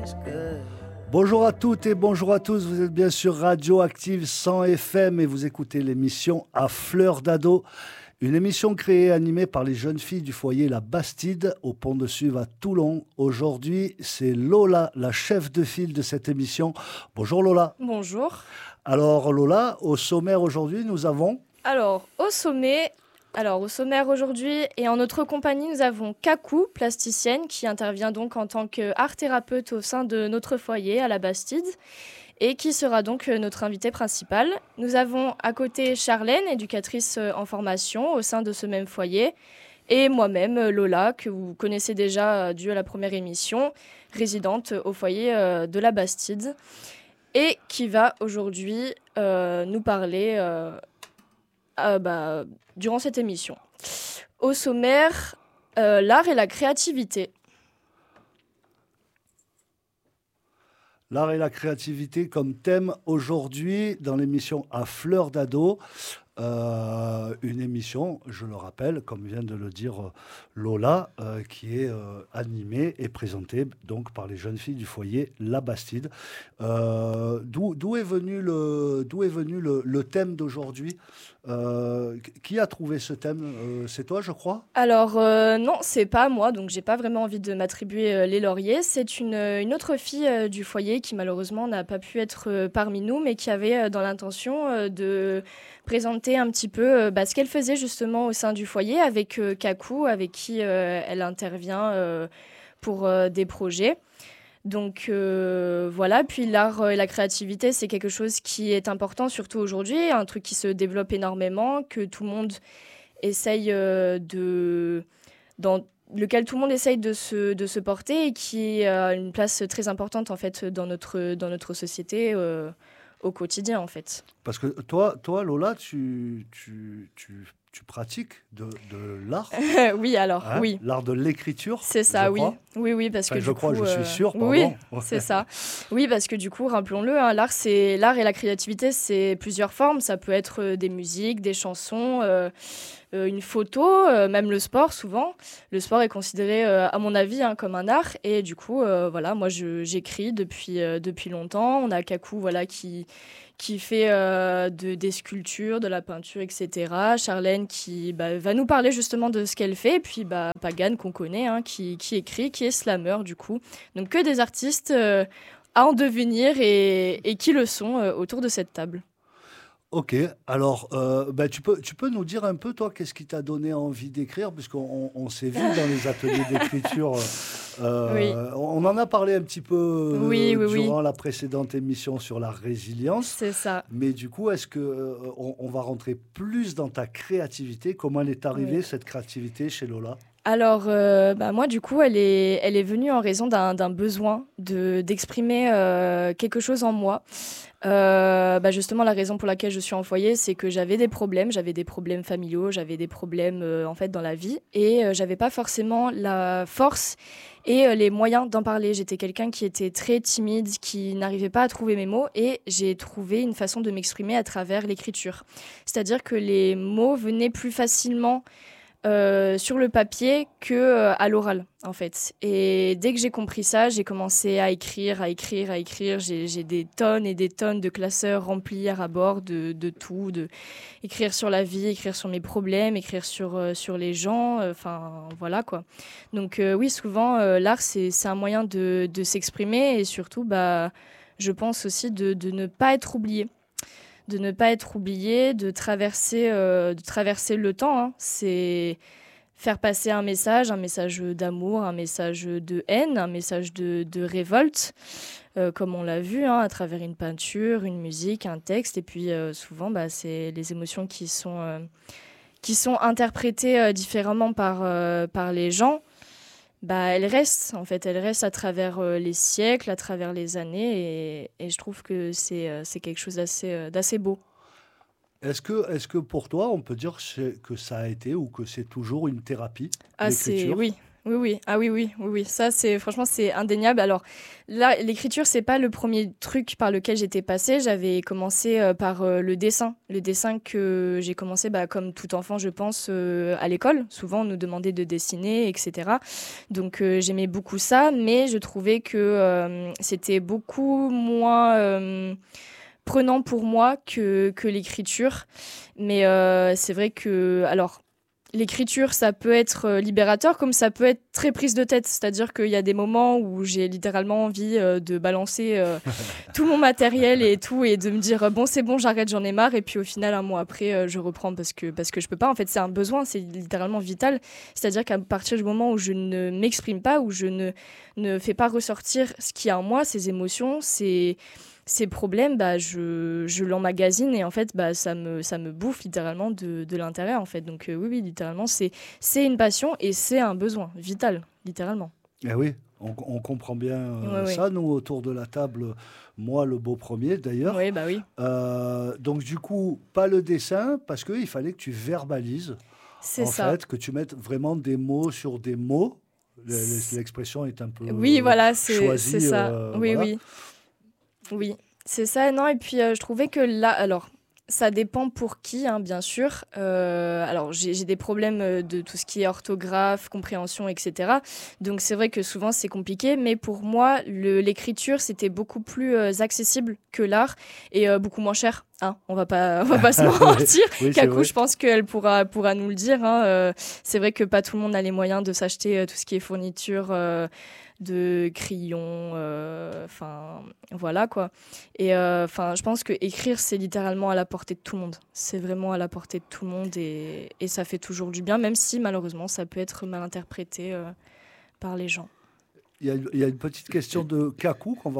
Bonjour à toutes et bonjour à tous, vous êtes bien sûr Radioactive 100 FM et vous écoutez l'émission À Fleur d'Ado, une émission créée et animée par les jeunes filles du foyer La Bastide au Pont de Suve à Toulon. Aujourd'hui, c'est Lola, la chef de file de cette émission. Bonjour Lola. Bonjour. Alors Lola, au sommaire aujourd'hui, nous avons... Au sommaire aujourd'hui et en notre compagnie, nous avons Kakou, plasticienne, qui intervient donc en tant qu'art-thérapeute au sein de notre foyer à La Bastide et qui sera donc notre invitée principale. Nous avons à côté Charlène, éducatrice en formation au sein de ce même foyer, et moi-même, Lola, que vous connaissez déjà dû à la première émission, résidente au foyer de La Bastide, et qui va aujourd'hui nous parler... durant cette émission. Au sommaire, l'art et la créativité. L'art et la créativité comme thème aujourd'hui dans l'émission À Fleur d'Ado. Une émission, je le rappelle, comme vient de le dire Lola, qui est animée et présentée donc par les jeunes filles du foyer La Bastide. D'où est venu le thème d'aujourd'hui? Qui a trouvé ce thème? C'est toi, je crois? Alors, non, c'est pas moi, donc j'ai pas vraiment envie de m'attribuer les lauriers. C'est une autre fille du foyer qui malheureusement n'a pas pu être parmi nous, mais qui avait dans l'intention de présenter un petit peu ce qu'elle faisait justement au sein du foyer avec Kakou, avec qui elle intervient pour des projets. Donc voilà, puis l'art et la créativité, c'est quelque chose qui est important, surtout aujourd'hui, un truc qui se développe énormément, que tout le monde essaye dans lequel tout le monde essaye de se porter et qui a une place très importante en fait dans notre société au quotidien en fait. Parce que toi Lola, tu pratiques de l'art? Oui, alors, Hein? Oui. L'art de l'écriture, C'est ça, oui. crois. Oui, parce que Enfin, du coup... je suis sûr, pardon. Oui, c'est ça. Oui, parce que du coup, rappelons-le, hein, l'art et la créativité, c'est plusieurs formes. Ça peut être des musiques, des chansons, une photo, même le sport, souvent. Le sport est considéré, à mon avis, comme un art. Et du coup, voilà, moi, j'écris depuis longtemps. On a Kakou, voilà, qui fait des sculptures, de la peinture, etc. Charlène qui va nous parler justement de ce qu'elle fait. Et puis Pagan qu'on connaît, hein, qui écrit, qui est slammer du coup. Donc que des artistes à en devenir et qui le sont autour de cette table. Ok, alors tu peux nous dire un peu, toi, qu'est-ce qui t'a donné envie d'écrire, puisqu'on s'est vu dans les ateliers d'écriture. Oui. On en a parlé un petit peu Oui. durant la précédente émission sur la résilience. C'est ça. Mais du coup, est-ce que on va rentrer plus dans ta créativité? Comment elle est arrivée, cette créativité, chez Lola? Alors, moi, du coup, elle est venue en raison d'un besoin d'exprimer quelque chose en moi. Justement, la raison pour laquelle je suis en foyer, c'est que j'avais des problèmes familiaux, j'avais des problèmes en fait dans la vie, et j'avais pas forcément la force et les moyens d'en parler. J'étais quelqu'un qui était très timide, qui n'arrivait pas à trouver mes mots, et j'ai trouvé une façon de m'exprimer à travers l'écriture. C'est-à-dire que les mots venaient plus facilement sur le papier que à l'oral en fait. Et dès que j'ai compris ça, j'ai commencé à écrire. J'ai des tonnes et des tonnes de classeurs remplis à bord de tout, écrire sur la vie, écrire sur mes problèmes, écrire sur les gens, enfin voilà quoi. Donc oui, souvent l'art c'est un moyen de s'exprimer, et surtout je pense aussi de ne pas être oublié. De traverser le temps, hein. C'est faire passer un message d'amour, un message de haine, un message de révolte, comme on l'a vu, hein, à travers une peinture, une musique, un texte. Et puis souvent, c'est les émotions qui sont interprétées différemment par les gens. Elles restent à travers les siècles, à travers les années, et je trouve que c'est quelque chose d'assez beau. Est-ce que pour toi, on peut dire que ça a été ou que c'est toujours une thérapie, l'écriture? Oui, Oui, oui. Ah oui, oui, oui, oui. Ça, franchement, c'est indéniable. Alors là, l'écriture, c'est pas le premier truc par lequel j'étais passée. J'avais commencé par le dessin. Le dessin que j'ai commencé, comme tout enfant, je pense, à l'école. Souvent, on nous demandait de dessiner, etc. Donc, j'aimais beaucoup ça, mais je trouvais que c'était beaucoup moins prenant pour moi que l'écriture. Mais c'est vrai que, alors, l'écriture, ça peut être libérateur comme ça peut être très prise de tête. C'est-à-dire qu'il y a des moments où j'ai littéralement envie de balancer tout mon matériel et tout et de me dire bon, c'est bon, j'arrête, j'en ai marre. Et puis au final, un mois après, je reprends parce que je peux pas. En fait, c'est un besoin, c'est littéralement vital. C'est-à-dire qu'à partir du moment où je ne m'exprime pas, où je ne fais pas ressortir ce qu'il y a en moi, ces émotions, ces problèmes, je l'emmagasine et en fait, ça me bouffe littéralement de l'intérieur en fait. Donc oui, oui, littéralement, c'est une passion et c'est un besoin vital, littéralement. Eh oui, on comprend bien Ouais, ouais. ça, nous, autour de la table, moi, le beau premier d'ailleurs. Oui, bah oui, Donc du coup, pas le dessin, parce qu'il fallait que tu verbalises, c'est en ça. fait, que tu mettes vraiment des mots sur des mots. C'est- L'expression est un peu Oui, voilà, c'est choisie, ça. Oui, voilà. oui. Oui, c'est ça, non, et puis je trouvais que là, alors, ça dépend pour qui, hein, bien sûr. Alors, j'ai des problèmes de tout ce qui est orthographe, compréhension, etc. Donc, c'est vrai que souvent, c'est compliqué, mais pour moi, l'écriture, c'était beaucoup plus accessible que l'art et beaucoup moins cher. Hein, on va pas se Oui, mentir. oui, c'est Kakou, vrai. je pense qu'elle pourra nous le dire. Hein, c'est vrai que pas tout le monde a les moyens de s'acheter tout ce qui est fourniture de crayons, enfin voilà quoi. Et enfin, je pense que écrire c'est littéralement à la portée de tout le monde. C'est vraiment à la portée de tout le monde et ça fait toujours du bien, même si malheureusement ça peut être mal interprété par les gens. Il y a une petite question de Kakou qu'on va